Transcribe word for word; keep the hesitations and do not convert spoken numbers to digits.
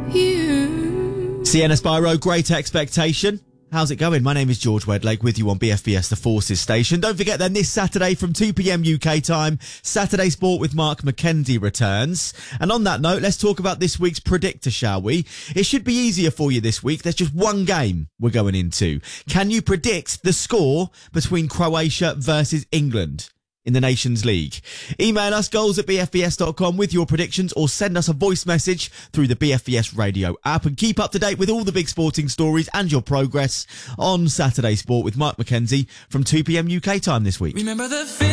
you. Sienna Spyro, Great Expectation. How's it going? My name is George Wedlake with you on B F B S The Forces station. Don't forget then this Saturday from two p.m. U K time, Saturday Sport with Mark McKenzie returns. And on that note, let's talk about this week's predictor, shall we? It should be easier for you this week. There's just one game we're going into. Can you predict the score between Croatia versus England in the Nations League? Email us goals at b f b s dot com with your predictions or send us a voice message through the B F B S radio app, and keep up to date with all the big sporting stories and your progress on Saturday Sport with Mark McKenzie from two p.m. U K time this week. Remember the